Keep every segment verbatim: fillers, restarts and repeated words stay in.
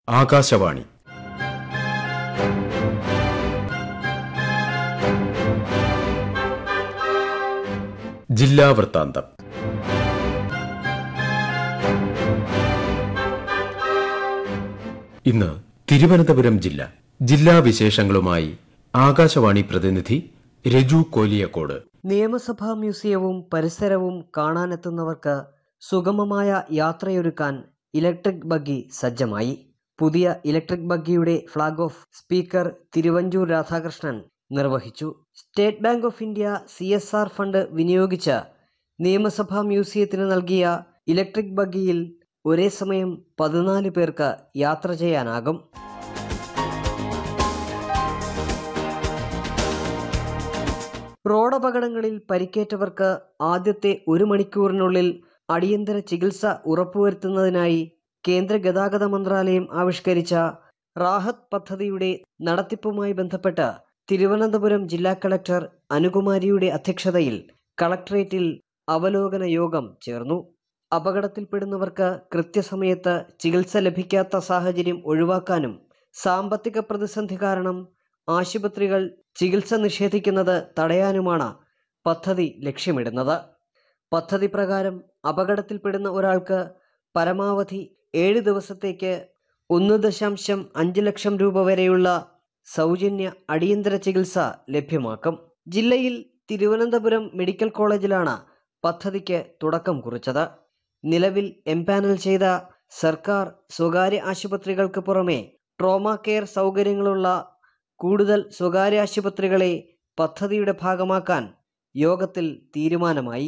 ആകാശവാണി ജില്ലാ വൃത്താന്തം. ഇന്ന് തിരുവനന്തപുരം ജില്ല ജില്ലാ വിശേഷങ്ങളുമായി ആകാശവാണി പ്രതിനിധി രജു കോലിയക്കോട്. നിയമസഭാ മ്യൂസിയവും പരിസരവും കാണാനെത്തുന്നവർക്ക് സുഗമമായ യാത്രയൊരുക്കാൻ ഇലക്ട്രിക് ബഗ്ഗി സജ്ജമായി. പുതിയ electric ബഗ്ഗിയുടെ flag off speaker Thiruvanchoor Radhakrishnan നിർവഹിച്ചു. State bank of India C S R fund വിനിയോഗിച്ച് നിയമസഭാ മ്യൂസിയത്തിന് നൽകിയ ഇലക്ട്രിക് ബഗ്ഗിയിൽ ഒരേ സമയം പതിനാല് പേർക്ക് യാത്ര ചെയ്യാനാകും. റോഡപകടങ്ങളിൽ പരിക്കേറ്റവർക്ക് ആദ്യത്തെ ഒരു മണിക്കൂറിനുള്ളിൽ അടിയന്തര ചികിത്സ ഉറപ്പുവരുത്തുന്നതിനായി കേന്ദ്ര ഗതാഗത മന്ത്രാലയം ആവിഷ്കരിച്ച റാഹത്ത് പദ്ധതിയുടെ നടത്തിപ്പുമായി ബന്ധപ്പെട്ട് തിരുവനന്തപുരം ജില്ലാ കളക്ടർ അനുകുമാരിയുടെ അധ്യക്ഷതയിൽ കളക്ടറേറ്റിൽ അവലോകന യോഗം ചേർന്നു. അപകടത്തിൽപ്പെടുന്നവർക്ക് കൃത്യസമയത്ത് ചികിത്സ ലഭിക്കാത്ത സാഹചര്യം ഒഴിവാക്കാനും സാമ്പത്തിക പ്രതിസന്ധി കാരണം ആശുപത്രികൾ ചികിത്സ നിഷേധിക്കുന്നത് തടയാനുമാണ് പദ്ധതി ലക്ഷ്യമിടുന്നത്. പദ്ധതി പ്രകാരം അപകടത്തിൽപ്പെടുന്ന ഒരാൾക്ക് പരമാവധി ഏഴ് ദിവസത്തേക്ക് ഒന്ന് ദശാംശം അഞ്ച് ലക്ഷം രൂപ വരെയുള്ള സൗജന്യ അടിയന്തര ചികിത്സ ലഭ്യമാക്കും. ജില്ലയിൽ തിരുവനന്തപുരം മെഡിക്കൽ കോളേജിലാണ് പദ്ധതിക്ക് തുടക്കം കുറിച്ചത്. നിലവിൽ എംപാനൽ ചെയ്ത സർക്കാർ സ്വകാര്യ ആശുപത്രികൾക്ക് പുറമെ ട്രോമ കെയർ സൗകര്യങ്ങളുള്ള കൂടുതൽ സ്വകാര്യ ആശുപത്രികളെ പദ്ധതിയുടെ ഭാഗമാക്കാൻ യോഗത്തിൽ തീരുമാനമായി.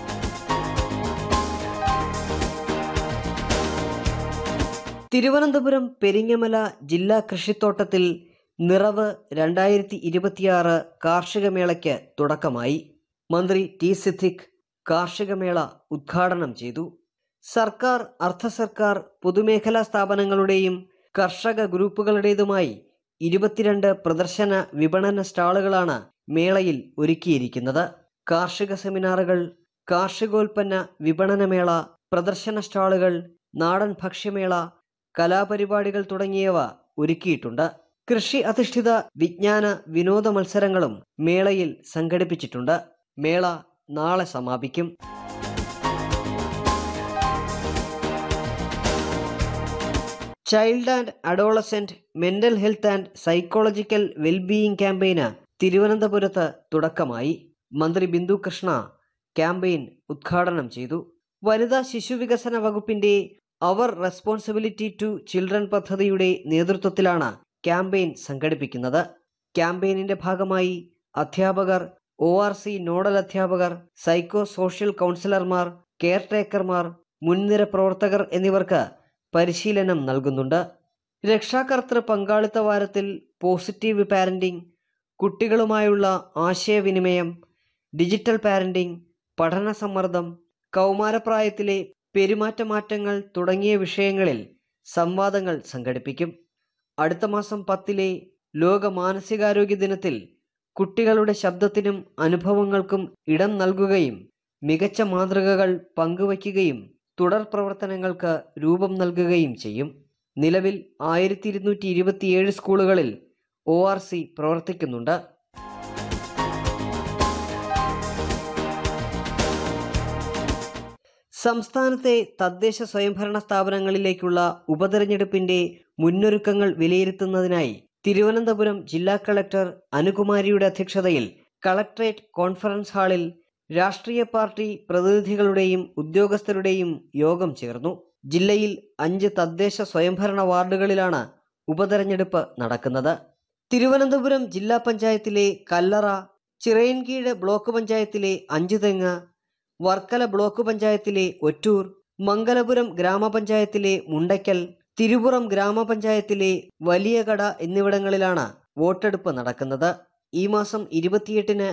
തിരുവനന്തപുരം പെരിങ്ങമല ജില്ലാ കൃഷിത്തോട്ടത്തിൽ നിറവ് രണ്ടായിരത്തി ഇരുപത്തിയാറ് കാർഷിക മേളയ്ക്ക് തുടക്കമായി. മന്ത്രി ടി സിദ്ദിഖ് കാർഷിക മേള ഉദ്ഘാടനം ചെയ്തു. സർക്കാർ, അർദ്ധ സർക്കാർ, പൊതുമേഖലാ സ്ഥാപനങ്ങളുടെയും കർഷക ഗ്രൂപ്പുകളുടേതുമായി ഇരുപത്തിരണ്ട് പ്രദർശന വിപണന സ്റ്റാളുകളാണ് മേളയിൽ ഒരുക്കിയിരിക്കുന്നത്. കാർഷിക സെമിനാറുകൾ, കാർഷികോൽപ്പന്ന വിപണനമേള, പ്രദർശന സ്റ്റാളുകൾ, നാടൻ ഭക്ഷ്യമേള, കലാപരിപാടികൾ തുടങ്ങിയവ ഒരുക്കിയിട്ടുണ്ട്. കൃഷി അധിഷ്ഠിത വിജ്ഞാന വിനോദ മത്സരങ്ങളും മേളയിൽ സംഘടിപ്പിച്ചിട്ടുണ്ട്. മേള നാളെ സമാപിക്കും. Child and adolescent mental health and psychological wellbeing ക്യാമ്പയിന് തിരുവനന്തപുരത്ത് തുടക്കമായി. മന്ത്രി ബിന്ദു കൃഷ്ണ ക്യാമ്പയിൻ ഉദ്ഘാടനം ചെയ്തു. വനിതാ ശിശുവികസന വകുപ്പിന്റെ അവർ റെസ്പോൺസിബിലിറ്റി ടു ചിൽഡ്രൻ പദ്ധതിയുടെ നേതൃത്വത്തിലാണ് ക്യാമ്പയിൻ സംഘടിപ്പിക്കുന്നത്. ക്യാമ്പയിനിന്റെ ഭാഗമായി അധ്യാപകർ, ഒ ആർ സി നോഡൽ അധ്യാപകർ, സൈക്കോ സോഷ്യൽ കൗൺസിലർമാർ, കെയർ ടേക്കർമാർ, മുൻനിര പ്രവർത്തകർ എന്നിവർക്ക് പരിശീലനം നൽകുന്നുണ്ട്. രക്ഷാകർതൃ പങ്കാളിത്ത വാരത്തിൽ പോസിറ്റീവ് പാരന്റിംഗ്, കുട്ടികളുമായുള്ള ആശയവിനിമയം, ഡിജിറ്റൽ പാരന്റിംഗ്, പഠന സമ്മർദ്ദം, കൗമാരപ്രായത്തിലെ പെരുമാറ്റമാറ്റങ്ങൾ തുടങ്ങിയ വിഷയങ്ങളിൽ സംവാദങ്ങൾ സംഘടിപ്പിക്കും. അടുത്ത മാസം പത്തിലെ ലോക മാനസികാരോഗ്യ ദിനത്തിൽ കുട്ടികളുടെ ശബ്ദത്തിനും അനുഭവങ്ങൾക്കും ഇടം നൽകുകയും മികച്ച മാതൃകകൾ പങ്കുവയ്ക്കുകയും തുടർ പ്രവർത്തനങ്ങൾക്ക് രൂപം നൽകുകയും ചെയ്യും. നിലവിൽ ആയിരത്തി ഇരുന്നൂറ്റി ഇരുപത്തിയേഴ് സ്കൂളുകളിൽ ഒ ആർ സി പ്രവർത്തിക്കുന്നുണ്ട്. സംസ്ഥാനത്തെ തദ്ദേശ സ്വയംഭരണ സ്ഥാപനങ്ങളിലേക്കുള്ള ഉപതെരഞ്ഞെടുപ്പിന്റെ മുന്നൊരുക്കങ്ങൾ വിലയിരുത്തുന്നതിനായി തിരുവനന്തപുരം ജില്ലാ കളക്ടർ അനുകുമാരിയുടെ അധ്യക്ഷതയിൽ കളക്ടറേറ്റ് കോൺഫറൻസ് ഹാളിൽ രാഷ്ട്രീയ പാർട്ടി പ്രതിനിധികളുടെയും ഉദ്യോഗസ്ഥരുടെയും യോഗം ചേർന്നു. ജില്ലയിൽ അഞ്ച് തദ്ദേശ സ്വയംഭരണ വാർഡുകളിലാണ് ഉപതെരഞ്ഞെടുപ്പ് നടക്കുന്നത്. തിരുവനന്തപുരം ജില്ലാ പഞ്ചായത്തിലെ കല്ലറ, ചിറയൻകീഴ് ബ്ലോക്ക് പഞ്ചായത്തിലെ അഞ്ചുതെങ്ങ്, വർക്കല ബ്ലോക്ക് പഞ്ചായത്തിലെ ഒറ്റൂർ, മംഗലപുരം ഗ്രാമപഞ്ചായത്തിലെ മുണ്ടയ്ക്കൽ, തിരുപുറം ഗ്രാമപഞ്ചായത്തിലെ വലിയകട എന്നിവിടങ്ങളിലാണ് വോട്ടെടുപ്പ് നടക്കുന്നത്. ഈ മാസം ഇരുപത്തിയെട്ടിന്